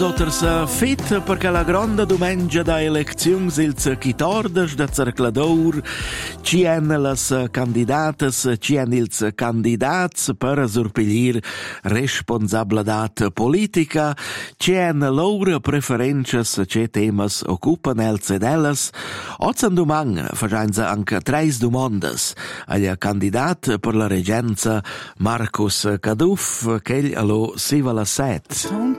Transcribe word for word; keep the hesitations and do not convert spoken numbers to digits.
Otters fit perché la grande domenica da eleczions ils chitordas da cerclador ci en las candidatas, ci en ils candidats per surpiglir responsabilitat politica, ci en loro preferences, ce temas occupan els ed ellas. Ozan domang facenza anche treis domandas agli candidat per la regenza Marcus Caduff, che allo si va la set.